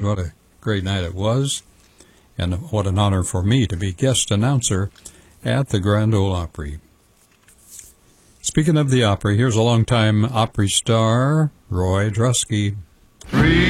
what a great night it was, and what an honor for me to be guest announcer at the Grand Ole Opry. Speaking of the Opry, here's a longtime Opry star, Roy Drusky.